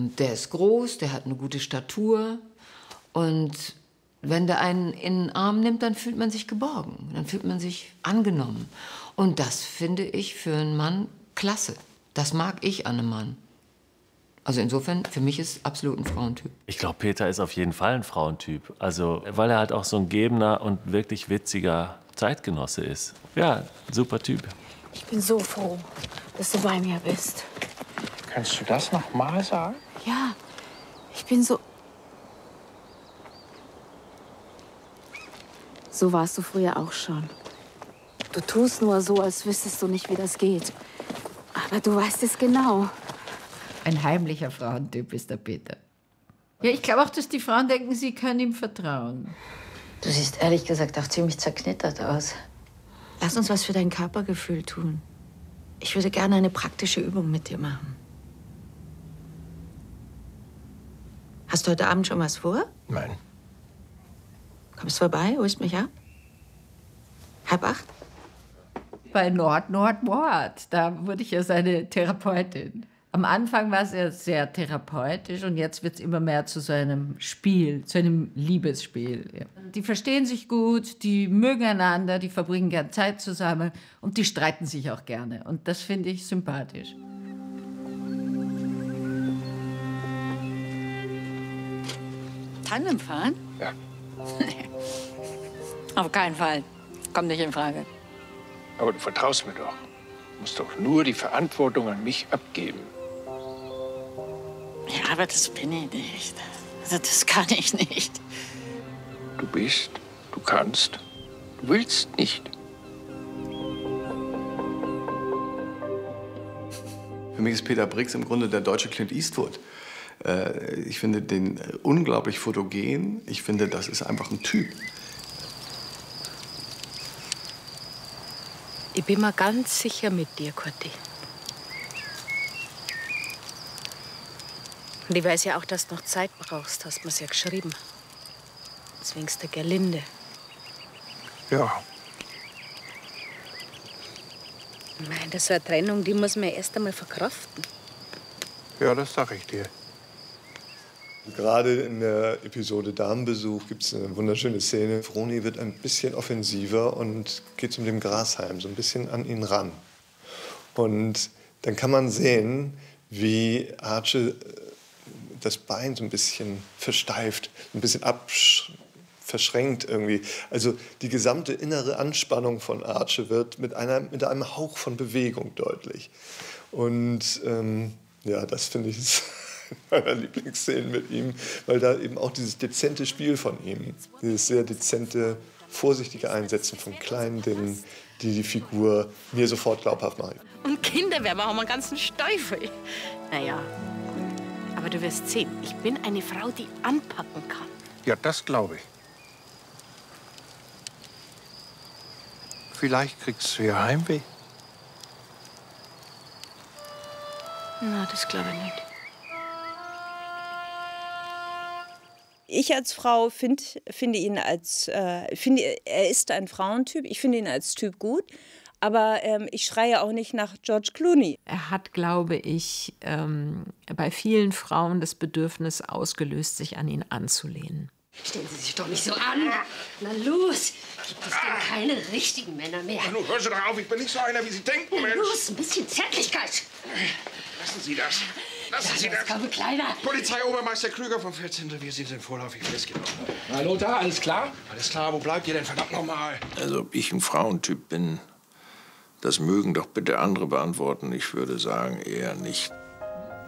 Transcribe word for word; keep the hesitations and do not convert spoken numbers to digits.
ähm, der ist groß, der hat eine gute Statur. Und wenn der einen in den Arm nimmt, dann fühlt man sich geborgen. Dann fühlt man sich angenommen. Und das finde ich für einen Mann klasse. Das mag ich an einem Mann. Also insofern, für mich ist absolut ein Frauentyp. Ich glaube, Peter ist auf jeden Fall ein Frauentyp. Also, weil er halt auch so ein gebender und wirklich witziger Zeitgenosse ist. Ja, super Typ. Ich bin so froh, dass du bei mir bist. Kannst du das noch mal sagen? Ja, ich bin so... So warst du früher auch schon. Du tust nur so, als wüsstest du nicht, wie das geht. Aber du weißt es genau. Ein heimlicher Frauentyp ist der Peter. Ja, ich glaube auch, dass die Frauen denken, sie können ihm vertrauen. Du siehst ehrlich gesagt auch ziemlich zerknittert aus. Lass uns was für dein Körpergefühl tun. Ich würde gerne eine praktische Übung mit dir machen. Hast du heute Abend schon was vor? Nein. Kommst vorbei, holst mich ab? Halb acht? Bei Nord, Nord, Mord. Da wurde ich ja seine Therapeutin. Am Anfang war es ja sehr therapeutisch und jetzt wird es immer mehr zu so einem Spiel, zu einem Liebesspiel. Ja. Die verstehen sich gut, die mögen einander, die verbringen gern Zeit zusammen und die streiten sich auch gerne. Und das finde ich sympathisch. Tandem fahren? Ja. Auf keinen Fall. Kommt nicht in Frage. Aber du vertraust mir doch. Du musst doch nur die Verantwortung an mich abgeben. Ja, aber das bin ich nicht. Also das kann ich nicht. Du bist, du kannst, du willst nicht. Für mich ist Peter Brix im Grunde der deutsche Clint Eastwood. Ich finde den unglaublich fotogen. Ich finde, das ist einfach ein Typ. Ich bin mir ganz sicher mit dir, Kurti. Und ich weiß ja auch, dass du noch Zeit brauchst, hast du mir's ja geschrieben. Deswegen ist der Gerlinde. Ja. Ich meine, das ist so eine Trennung, die muss man erst einmal verkraften. Ja, das sag ich dir. Gerade in der Episode Damenbesuch gibt es eine wunderschöne Szene. Vroni wird ein bisschen offensiver und geht zu dem Grashalm so ein bisschen an ihn ran. Und dann kann man sehen, wie Arche das Bein so ein bisschen versteift, ein bisschen verschränkt irgendwie. Also die gesamte innere Anspannung von Arche wird mit, einer, mit einem Hauch von Bewegung deutlich. Und ähm, ja, das finde ich ist meiner Lieblingsszenen mit ihm, weil da eben auch dieses dezente Spiel von ihm, dieses sehr dezente, vorsichtige Einsetzen von kleinen Dingen, die die Figur mir sofort glaubhaft machen. Und Kinder werden auch mal einen ganzen Teufel. Naja, aber du wirst sehen, ich bin eine Frau, die anpacken kann. Ja, das glaube ich. Vielleicht kriegst du ja Heimweh. Na, das glaube ich nicht. Ich als Frau find, finde ihn als, äh, finde, er ist ein Frauentyp. Ich finde ihn als Typ gut. Aber ähm, ich schreie auch nicht nach George Clooney. Er hat, glaube ich, ähm, bei vielen Frauen das Bedürfnis ausgelöst, sich an ihn anzulehnen. Stellen Sie sich doch nicht so an. Na los, gibt es denn keine richtigen Männer mehr? Ach, nun, hören Sie doch auf, ich bin nicht so einer, wie Sie denken, Mensch. Los, ein bisschen Zärtlichkeit. Lassen Sie das. Lassen Sie das. Komme kleiner. Polizeiobermeister Krüger vom vierzehnten Revier, Sie sind vorläufig festgenommen. Na, Lothar, alles klar? Alles klar, wo bleibt ihr denn verdammt nochmal? Also, ob ich ein Frauentyp bin, das mögen doch bitte andere beantworten. Ich würde sagen, eher nicht.